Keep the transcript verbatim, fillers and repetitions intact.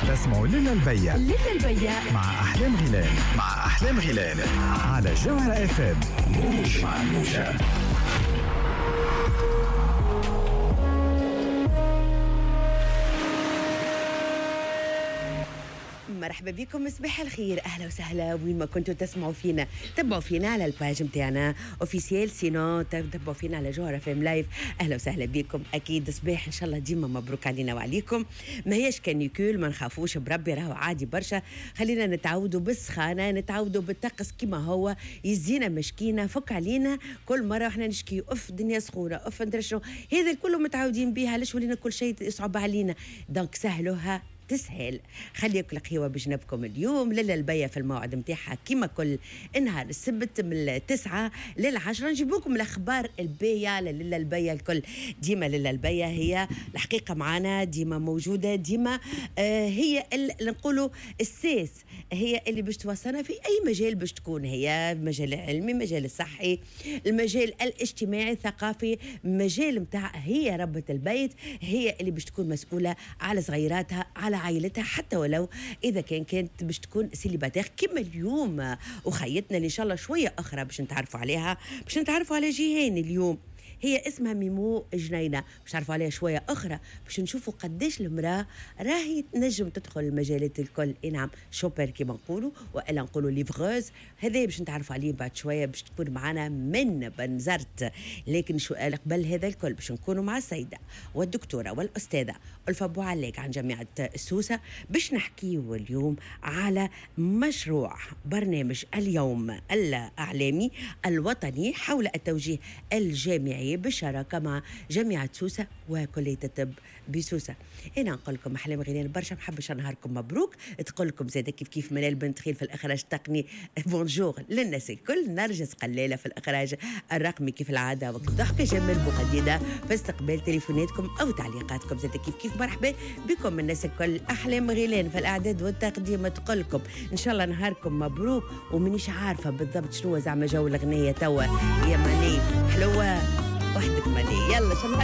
تسمعوا ليلى البيع ليلى البيع مع أحلام غلال مع أحلام غلال على جوهرة اف ام. موج مع الموجة. مرحبا بكم، صباح الخير، اهلا وسهلا وين ما كنتوا تسمعوا فينا. تبعوا فينا على الباج نتاعنا اوفيسيال، سينو تبعوا فينا على جوهرة فيم لايف. اهلا وسهلا بكم. اكيد صباح ان شاء الله ديما مبروك علينا وعليكم. ما هيش كانيكول، ما نخافوش بربي، راهو عادي برشا. خلينا نتعودوا بالسخانه، نتعودوا بالطقس كما هو، يزينا مشكينا، فك علينا كل مره احنا نشكي اف دنيا سخونه اف ندري شنو، هذا كله متعودين بها. علاش ولينا كل شيء يصعب علينا؟ دونك سهلوها تسهل. خليكم القهوة بجنبكم اليوم. ليلى البيع في الموعد متاعها كيما كل نهار السبت من التسعة للعشرة نجيب لكم الأخبار البيع لليلى البيع الكل. ديما ليلى البيع هي الحقيقة معنا، ديما موجودة، ديما آه هي اللي نقولوا السيس، هي اللي باش توصلنا في أي مجال باش تكون، هي المجال العلمي، المجال الصحي، المجال الاجتماعي الثقافي، مجال متاع هي ربة البيت، هي اللي باش تكون مسؤولة على صغيراتها، على عائلتها، حتى ولو اذا كان كانت باش تكون سيليباتير كما اليوم. وخيتنا ان شاء الله شويه اخرى باش نتعرفوا عليها، باش نتعرفوا على جيهان اليوم. هي اسمها ميمو جنينة، باش نعرفوا عليها شويه اخرى، باش نشوفوا قداش المراه راهي تنجم تدخل المجالات الكل. اي نعم، شوبر كيما نقولوا، والا نقولوا ليفغوز. هذا باش نتعرفوا عليه بعد شويه، باش تكون معنا من بنزرت. لكن شو قبل هذا الكل باش نكونوا مع السيده والدكتوره والاستاذه ألفة بوعلاق عن جامعه سوسه، باش نحكيوا اليوم على مشروع برنامج اليوم الاعلامي الوطني حول التوجيه الجامعي بالشراكه مع جامعه سوسه وكليه الطب بسوسه. انا نقول لكم احلام غير برشا، محبش نهاركم مبروك. تقول لكم زاده كيف كيف منال بنت خيل في الاخراج التقني. بونجور للناس الكل. نرجس قلاله في الاخراج الرقمي كيف العاده، وقت ضحكه جمال بوقديده في استقبال تليفوناتكم او تعليقاتكم. زاده كيف كيف مرحبا بكم الناس الكل. احلام غيلان في الاعداد والتقديم. تقول لكم ان شاء الله نهاركم مبروك. ومنيش عارفه بالضبط شنو زعما جو الاغنيه توا يا ماني حلوه وحدك ماني. يلا شنو